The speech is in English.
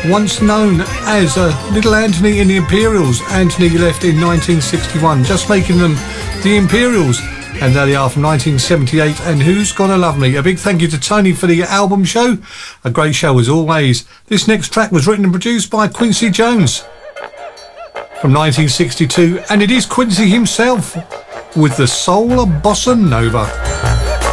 once known as Little Anthony and the Imperials. Anthony left in 1961, just making them the Imperials. And there they are from 1978, and Who's Gonna Love Me? A big thank you to Tony for the album show. A great show as always. This next track was written and produced by Quincy Jones from 1962, and it is Quincy himself with the Soul of Bossa Nova.